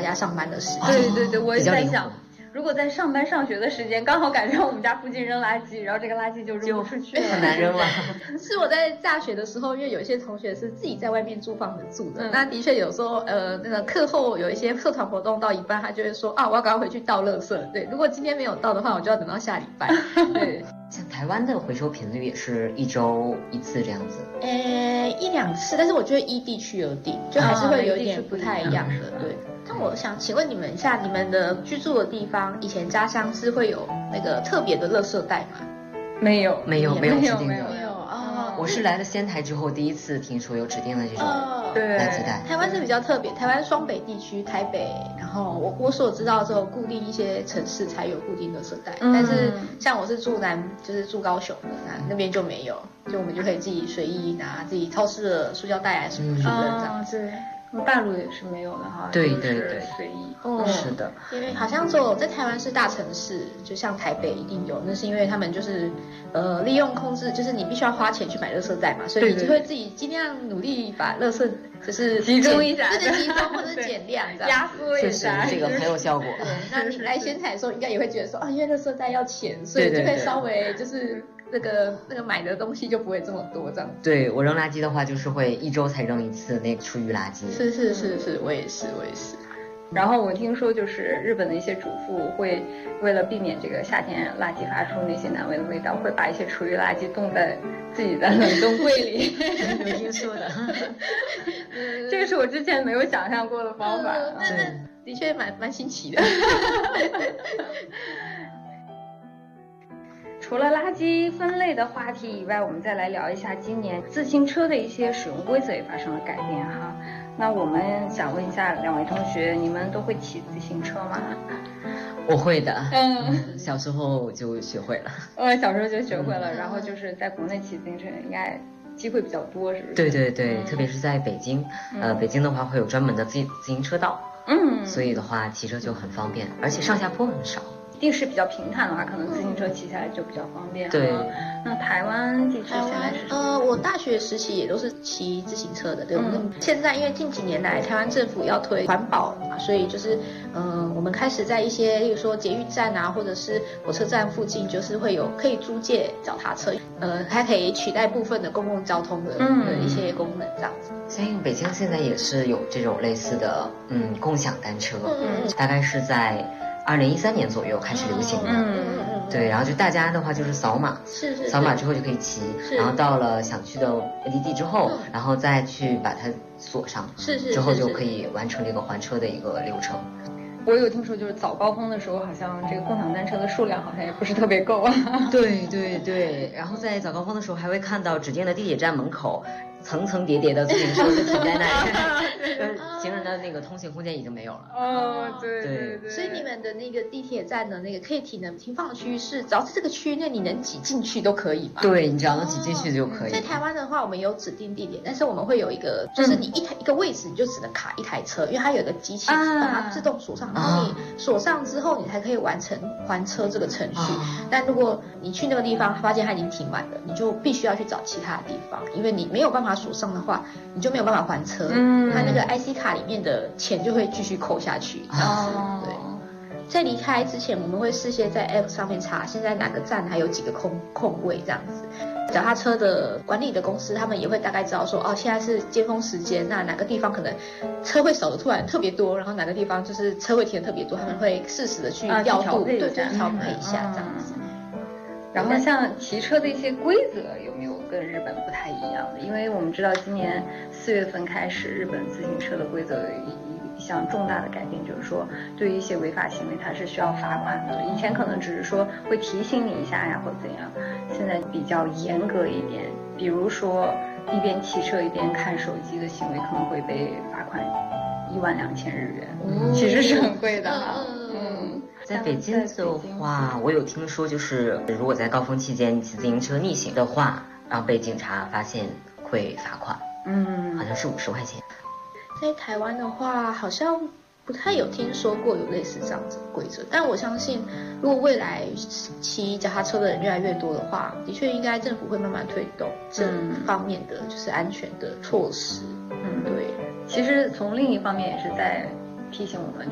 家上班的时间。 对对对，我也在想比较灵活。 如果在上班上学的时间刚好赶上我们家附近扔垃圾，然后这个垃圾就扔不出去了， 很难扔了。 是我在大学的时候，因为有一些同学是自己在外面租房子住的，那的确有时候那个课后有一些社团活动到一半，他就会说啊，我要赶快回去倒垃圾。对，如果今天没有倒的话，我就要等到下礼拜。对， 像台湾的回收频率也是1周1次这样子。 1-2次，但是我觉得依地区而定，就还是会有一点不太一样的。对。那我想请问你们一下，你们的居住的地方，以前家乡是会有那个特别的垃圾袋吗？ 没有指定的。我是来了仙台之后第一次听说有指定的这种垃圾袋。 台湾是比较特别，台湾双北地区，台北，然后我所知道只有固定一些城市才有固定垃圾袋，但是像我是住就是住高雄的，那边就没有，就我们就可以自己随意拿自己超市的塑胶袋啊什么去扔这样子。 大陆也是没有的哈， 对对对， 随意。 是的， 因为好像只有在台湾是大城市，就像台北一定有，那是因为他们就是利用控制，就是你必须要花钱去买垃圾袋嘛，所以你就会自己尽量努力把垃圾就是集中一下， 对，集中或者减量这样， 压缩一下， 这个很有效果。 对，那你来仙台的时候，应该也会觉得说啊，因为垃圾袋要钱，所以就会稍微就是那个买的东西就不会这么多这样。 对，我扔垃圾的话，就是会1周才扔1次那个厨余垃圾。 是，我也是。 然后我听说，就是日本的一些主妇会为了避免这个夏天垃圾发出那些难闻的味道，会把一些厨余垃圾冻在自己的冷冻柜里。 有听说的， 这个是我之前没有想象过的方法。 那的确蛮新奇的。 除了垃圾分类的话题以外，我们再来聊一下今年自行车的一些使用规则也发生了改变哈。那我们想问一下两位同学，你们都会骑自行车吗？ 我会的，小时候就学会了。 小时候就学会了，然后就是在国内骑自行车应该机会比较多，是不是？ 对对对，特别是在北京，北京的话会有专门的自行车道，所以的话骑车就很方便，而且上下坡很少。 地势比较平坦的话，可能自行车骑起来就比较方便。 对， 那台湾地区现在是什么？ 我大学时期也都是骑自行车的，对。现在因为近几年来台湾政府要推环保嘛，所以就是我们开始在一些例如说捷运站啊，或者是火车站附近，就是会有可以租借脚踏车，它可以取代部分的公共交通的一些功能这样子。 相信北京现在也是有这种类似的共享单车，大概是在2013年左右开始流行的，对，然后就大家的话就是扫码，扫码之后就可以骑，然后到了想去的目的地之后，然后再去把它锁上，之后就可以完成这个还车的一个流程。 我有听说，就是早高峰的时候，好像这个共享单车的数量好像也不是特别够啊。 对对对，然后在早高峰的时候，还会看到指定的地铁站门口层层叠叠的自行车就停在那里，行人的那个通行空间已经没有了。 对。 所以你们的那个地铁站的那个可以停放的区域是，只要是这个区域内你能挤进去都可以吗？ 对，你只要能挤进去就可以。 在台湾的话，我们有指定地点，但是我们会有一个，就是你一个位置你就只能卡一台车，因为它有一个机器把它自动锁上，然后你锁上之后，你才可以完成还车这个程序。但如果你去那个地方发现它已经停满了，你就必须要去找其他的地方，因为你没有办法锁上的话，你就没有办法还车。它那个 IC 卡里面的钱就会继续扣下去。对。在离开之前，我们会事先在 App 上面查现在哪个站还有几个空位这样子。脚踏车的管理的公司，他们也会大概知道说，现在是尖峰时间，那哪个地方可能车会少的突然特别多，然后哪个地方就是车会停的特别多，他们会适时的去调度，对，调配一下这样子。 然后像骑车的一些规则有没有跟日本不太一样的？因为我们知道今年4月份开始，日本自行车的规则一项重大的改变，就是说对于一些违法行为它是需要罚款的。以前可能只是说会提醒你一下呀或怎样，现在比较严格一点，比如说一边骑车一边看手机的行为可能会被罚款12000日元，其实是很贵的哈。 在北京的话，我有听说，就是如果在高峰期间骑自行车逆行的话，然后被警察发现会罚款，好像是50块钱。 在台湾的话，好像不太有听说过有类似这样子的规则，但我相信，如果未来骑脚踏车的人越来越多的话，的确应该政府会慢慢推动这方面的就是安全的措施。对。 其实从另一方面也是在提醒我们，